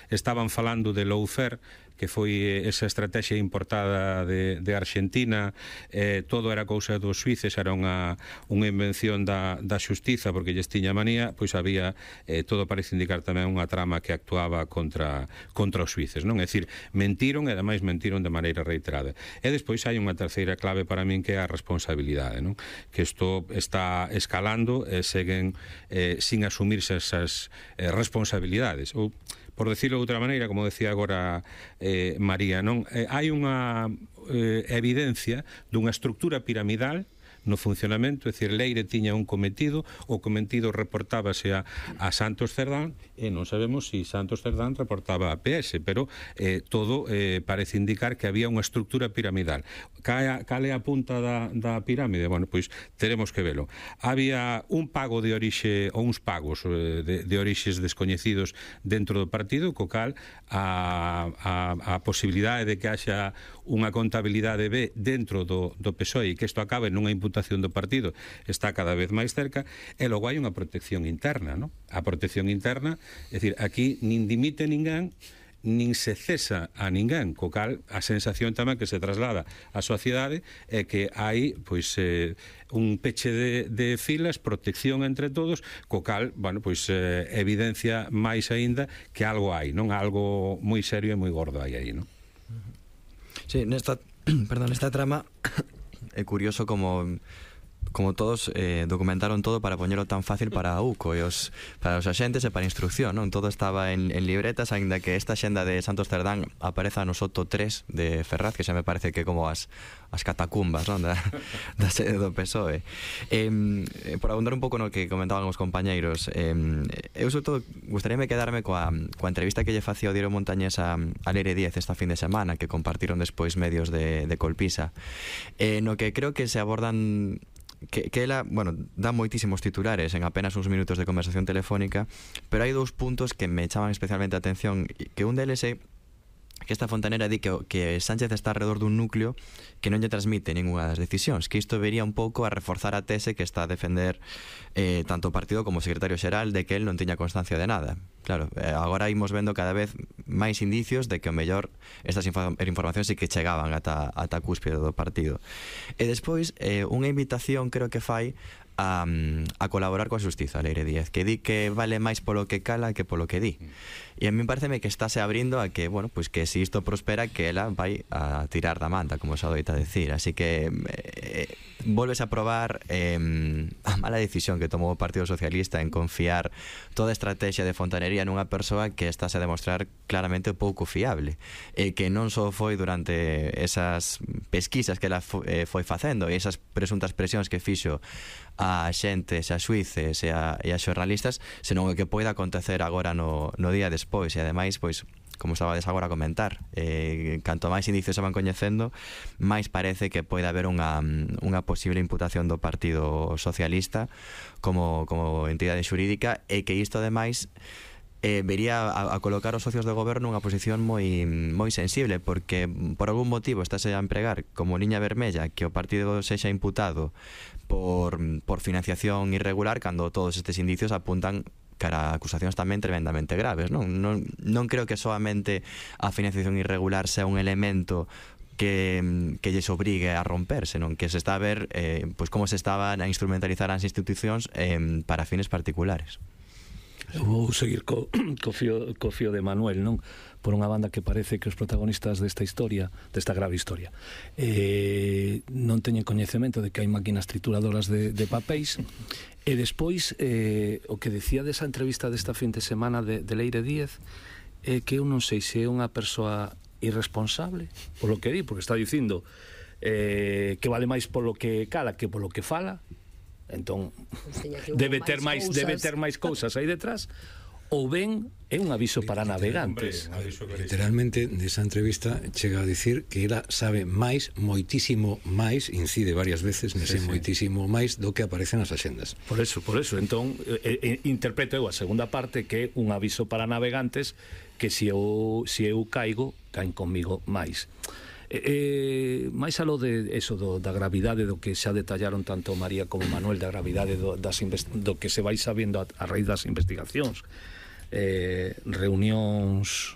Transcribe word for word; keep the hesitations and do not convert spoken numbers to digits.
estaban falando de lawfare, que foi esa estrategia importada de, de Argentina, eh, todo era cousa dos suíces, era unha, unha invención da, da xustiza porque lles tiña manía, pois había, eh, todo parece indicar tamén unha trama que actuaba contra, contra os suíces, non? É dicir, mentiron e ademais mentiron de maneira reiterada. E despois hai unha terceira clave para min que é a responsabilidade, non? Que isto está escalando e seguen eh, sin asumirse esas eh, responsabilidades. Ou, por decirlo de outra maneira, como decía agora eh, María, non? Eh, hai unha eh, evidencia dunha estructura piramidal no funcionamento, é dicir, Leire tiña un cometido, o cometido reportábase a, a Santos Cerdán e non sabemos se si Santos Cerdán reportaba a P S, pero eh, todo eh, parece indicar que había unha estructura piramidal. Cal é a punta da, da pirámide? Bueno, pois teremos que velo. Había un pago de orixe, ou uns pagos eh, de, de orixes descoñecidos dentro do partido, co cal a, a, a posibilidade de que haxa unha contabilidade B dentro do, do P S O E e que isto acabe nunha imputación do partido está cada vez máis cerca, e logo hai unha protección interna, non? A protección interna, é dicir, aquí nin dimite ninguén, nin se cesa a ninguén, co cal a sensación tamén que se traslada á sociedade é que hai pois eh, un peche de, de filas, protección entre todos, co cal, bueno, pois eh, evidencia máis aínda que algo hai, non? Algo moi serio e moi gordo hai aí, non? Sí, nesta, perdón, esta trama é curioso como como todos eh, documentaron todo para poñelo tan fácil para a U C O e os, para os axentes e para a instrucción, non? Todo estaba en, en libretas, aínda que esta xenda de Santos Cerdán apareza no Soto tres de Ferraz, que xa me parece que como as, as catacumbas, non? Da, da sede do P S O E. Eh, por abundar un pouco no que comentaban os compañeiros, eh, eu sobre todo gustaríame quedarme coa, coa entrevista que lle facía o Diario Montañés a, a Leire Díez esta fin de semana, que compartiron despois medios de, de Colpisa, eh, no que creo que se abordan que, que ela, bueno, dá moitísimos titulares en apenas uns minutos de conversación telefónica, pero hai dous puntos que me chaman especialmente a atención, que un deles é que esta fontanera di que, que Sánchez está alrededor dun núcleo que non lle transmite ninguna das decisións, que isto vería un pouco a reforzar a tese que está a defender eh, tanto o partido como o secretario xeral de que el non tiña constancia de nada. Claro, eh, agora imos vendo cada vez máis indicios de que o mellor estas informacións sí que chegaban ata, ata a cúspide do partido. E despois, eh, unha invitación creo que fai a, a colaborar coa xustiza, Leire Díez, que di que vale máis polo que cala que polo que di. E a mí pareceme que estáse abrindo a que, bueno, pues que se isto prospera, que ela vai a tirar da manta, como se adoita decir. Así que eh, volves a probar eh, a mala decisión que tomou o Partido Socialista en confiar toda a estrategia de fontanería nunha persoa que estase a demostrar claramente pouco fiable, e que non só foi durante esas pesquisas que ela foi facendo e esas presuntas presións que fixo a xentes, a xuíces e a, e a xornalistas, senón o que pode acontecer agora no, no día despois. E ademais, pois, como estabades agora a comentar, eh, canto máis indicios se van coñecendo, máis parece que pode haber unha, unha posible imputación do Partido Socialista como, como entidade xurídica, e que isto ademais eh, vería a, a colocar os socios de goberno nunha posición moi, moi sensible, porque por algún motivo estáse a empregar como liña vermella que o partido sexa imputado por, por financiación irregular, cando todos estes indicios apuntan cara a acusacións tamén tremendamente graves, non? Non, non creo que solamente a financiación irregular sea un elemento que, que lles obrigue a romperse, non? Que se está a ver eh, pois como se estaban a instrumentalizar as institucións eh, para fines particulares. Eu vou seguir co, co, fío, co fío de Manuel, non? Por unha banda que parece que os protagonistas desta historia, desta grave historia, eh, non teñen coñecemento de que hai máquinas trituradoras de, de papéis, e despois eh, o que decía desa entrevista desta fin de semana de, de Leire Díez é que eu non sei se é unha persoa irresponsable polo que di, porque está dicindo eh, que vale máis polo que cala que polo que fala. Entón, debe ter máis, debe ter máis cousas aí detrás, ou ben é un aviso para navegantes. Literalmente, nesa entrevista chega a dicir que ela sabe máis, moitísimo máis, incide varias veces nese sí, sí. moitísimo máis do que aparece nas axendas. Por eso, por eso, entón eh, eh, interpreto eu a segunda parte que é un aviso para navegantes, que se eu, se eu caigo, caen conmigo máis. Eh, máis aló de eso do, da gravidade do que xa detallaron tanto María como Manuel, da gravidade do, das do que se vai sabendo a, a raíz das investigacións, eh, reunións